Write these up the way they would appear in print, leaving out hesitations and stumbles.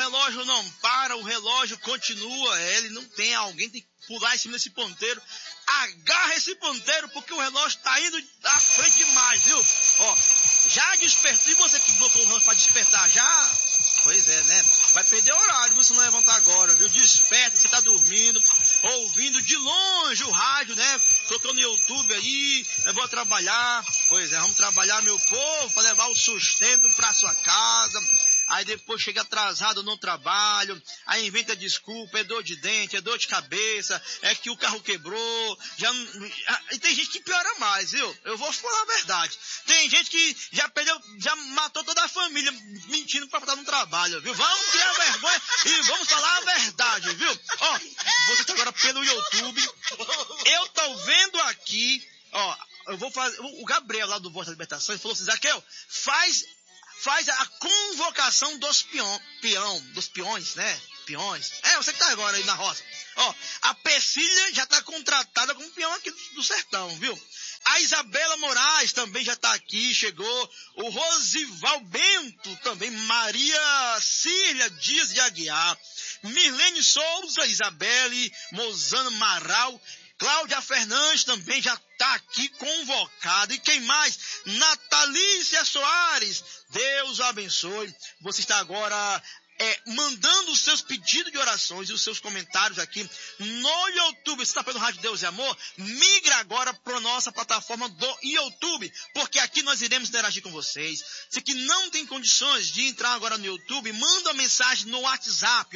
relógio não para, o relógio continua. Ele não tem, alguém tem que pular em cima desse ponteiro. Agarra esse ponteiro, porque o relógio está indo à frente demais, viu? Ó, já despertou. E você que colocou o relógio para despertar, já? Pois é, né? Vai perder horário, você não levantar agora, viu? Desperta, você tá dormindo, ouvindo de longe o rádio, né? Colocando no YouTube aí, eu vou trabalhar. Pois é, vamos trabalhar, meu povo, para levar o sustento para sua casa. Aí depois chega atrasado no trabalho, aí inventa desculpa, é dor de dente, é dor de cabeça, é que o carro quebrou, e tem gente que piora mais, viu? Eu vou falar a verdade. Tem gente que já perdeu, já matou toda a família mentindo para estar no trabalho, viu? Vamos criar vergonha e vamos falar a verdade, viu? Ó, você está agora pelo YouTube, eu tô vendo aqui, ó, eu vou fazer, o Gabriel lá do Voz da Libertação, ele falou assim, Zaqueu, faz a convocação dos peões, né? Peões. É, você que tá agora aí na roça. Ó, a Pecília já tá contratada como peão aqui do sertão, viu? A Isabela Moraes também já tá aqui, chegou. O Rosival Bento também. Maria Cília Dias de Aguiar. Mirlene Souza, Isabelle, Mozana Maral. Cláudia Fernandes também já está aqui convocada. E quem mais? Natalícia Soares. Deus o abençoe. Você está agora mandando os seus pedidos de orações e os seus comentários aqui no YouTube. Você está pelo Rádio Deus e Amor? Migra agora para a nossa plataforma do YouTube, porque aqui nós iremos interagir com vocês. Se que não tem condições de entrar agora no YouTube, manda uma mensagem no WhatsApp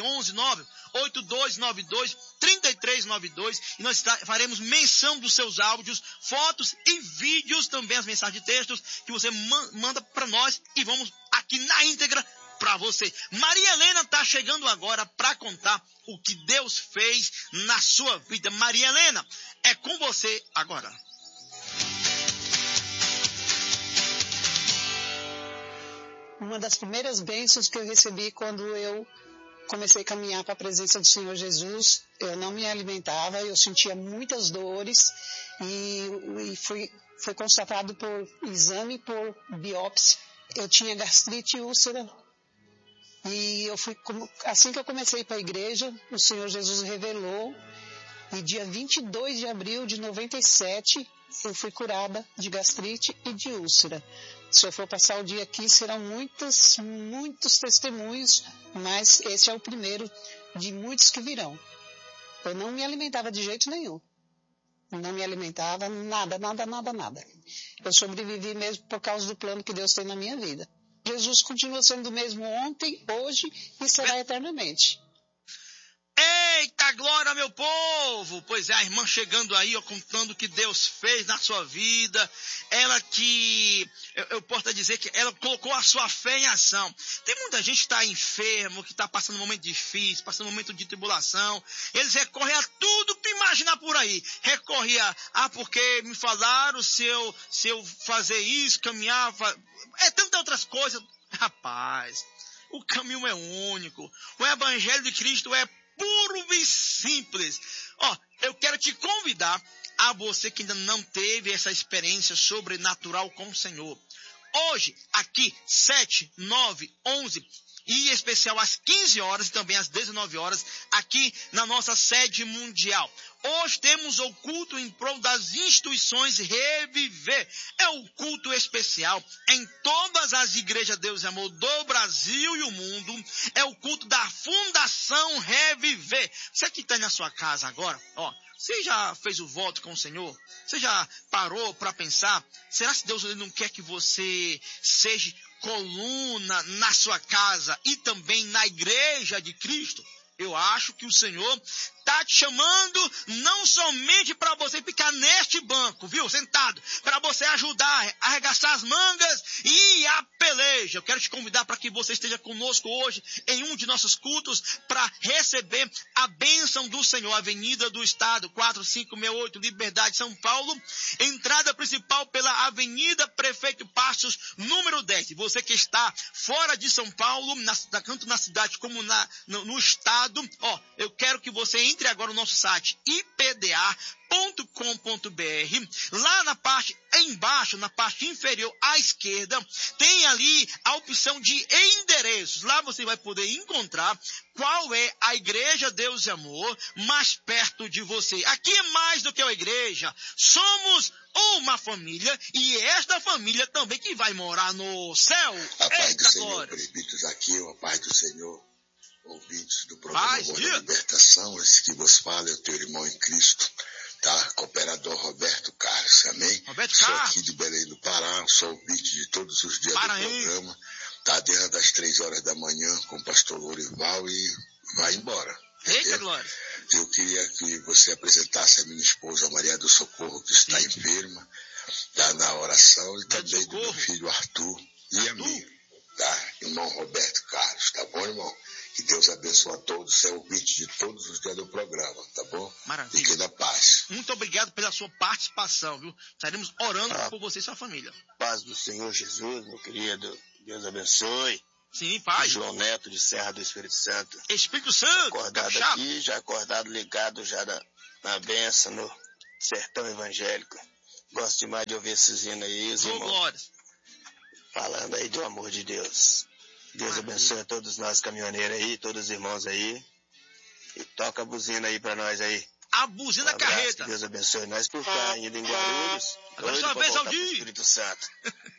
11982923392 e nós faremos menção dos seus áudios, fotos e vídeos, também as mensagens de textos que você manda para nós e vamos aqui na íntegra para você. Maria Helena está chegando agora para contar o que Deus fez na sua vida. Maria Helena, é com você agora. Uma das primeiras bênçãos que eu recebi quando eu comecei a caminhar para a presença do Senhor Jesus, eu não me alimentava, eu sentia muitas dores e foi constatado por exame, por biópsia. Eu tinha gastrite e úlcera. E assim que eu comecei para a igreja, o Senhor Jesus revelou, e dia 22 de abril de 97, eu fui curada de gastrite e de úlcera. Se eu for passar o dia aqui, serão muitos testemunhos, mas esse é o primeiro de muitos que virão. Eu não me alimentava de jeito nenhum. Não me alimentava, nada. Eu sobrevivi mesmo por causa do plano que Deus tem na minha vida. Jesus continua sendo o mesmo ontem, hoje e será eternamente. Eita glória, meu povo! Pois é, a irmã chegando aí, ó, contando o que Deus fez na sua vida. Ela que, eu posso dizer que ela colocou a sua fé em ação. Tem muita gente que está enfermo, que está passando um momento difícil, passando um momento de tribulação. Eles recorrem a tudo que imaginar por aí. Recorrem porque me falaram se eu fazer isso, caminhar, tantas outras coisas. Rapaz, o caminho é único. O evangelho de Cristo é puro e simples. Ó, eu quero te convidar, a você que ainda não teve essa experiência sobrenatural com o Senhor. Hoje, aqui, 7, 9, 11, e em especial às 15 horas e também às 19 horas, aqui na nossa sede mundial. Hoje temos o culto em prol das instituições Reviver. É o culto especial em todas as igrejas Deus e Amor do Brasil e o mundo. É o culto da Fundação Reviver. Você que está na sua casa agora, ó, você já fez o voto com o Senhor? Você já parou para pensar? Será que Deus não quer que você seja coluna na sua casa e também na igreja de Cristo? Eu acho que o Senhor está te chamando não somente para você ficar neste banco, viu, sentado, para você ajudar a arregaçar as mangas e ir à peleja. Eu quero te convidar para que você esteja conosco hoje em um de nossos cultos para receber a bênção do Senhor. Avenida do Estado, 4568, Liberdade, São Paulo. Entrada principal pela Avenida Prefeito Passos, número 10. Você que está fora de São Paulo, tanto na cidade como no estado, ó, eu quero que você entre entre agora no nosso site ipda.com.br. Lá na parte embaixo, na parte inferior à esquerda, tem ali a opção de endereços. Lá você vai poder encontrar qual é a Igreja Deus e Amor mais perto de você. Aqui é mais do que uma igreja. Somos uma família e esta família também que vai morar no céu. A paz do Senhor, presbíteros aqui, a paz do Senhor, ouvintes do programa Amor da Libertação, esse que vos fala é o teu irmão em Cristo, tá? Cooperador Roberto Carlos, amém? Roberto sou Carlos. Aqui de Belém do Pará, sou ouvinte de todos os dias do programa, tá? Desde as 3 horas da manhã com o pastor Lourival e vai embora. Eita, glória. Eu queria que você apresentasse a minha esposa Maria do Socorro, que está enferma, tá na oração, e também do meu filho Arthur e a mim, tá? Irmão Roberto Carlos, tá bom, irmão? Que Deus abençoe a todos, você é ouvinte de todos os dias do programa, tá bom? Maravilha. Fique na paz. Muito obrigado pela sua participação, viu? Estaremos orando por você e sua família. Paz do Senhor Jesus, meu querido. Deus abençoe. Sim, pai. João Neto de Serra do Espírito Santo. Espírito Santo. Acordado aqui, já acordado ligado já na benção no sertão evangélico. Gosto demais de ouvir esses hinos aí, os irmãos. Glórias. Falando aí do amor de Deus. Deus abençoe a todos nós caminhoneiros aí, todos os irmãos aí. E toca a buzina aí pra nós aí. A buzina da carreta. Deus abençoe nós por estar ainda em Guarulhos. Agora só vez ao dia. Espírito Santo.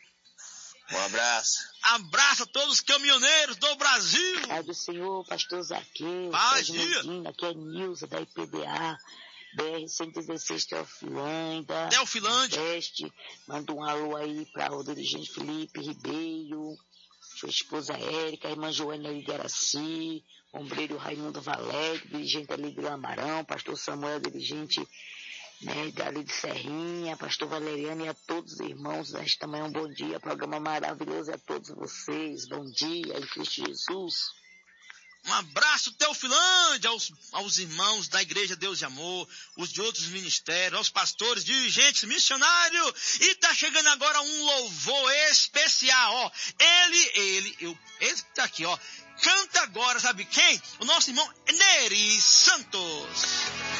Um abraço. Abraço a todos os caminhoneiros do Brasil. Pai do Senhor, pastor Zaqueu. Paz, dia. Aqui é Nilza da IPDA. BR-116 Teofilândia. Nordeste. Manda um alô aí para o dirigente Felipe Ribeiro, sua esposa Érica, a irmã Joana Igaraci, ombreiro Raimundo Valério, dirigente Alegria Amarão, pastor Samuel, dirigente dali de Serrinha, pastor Valeriano e a todos os irmãos desta manhã, um bom dia, programa maravilhoso a todos vocês, bom dia em Cristo Jesus. Um abraço, Teofilândia, aos irmãos da Igreja Deus e Amor, os de outros ministérios, aos pastores, dirigentes, missionários. E tá chegando agora um louvor especial, ó. Ele que tá aqui, ó. Canta agora, sabe quem? O nosso irmão Neri Santos.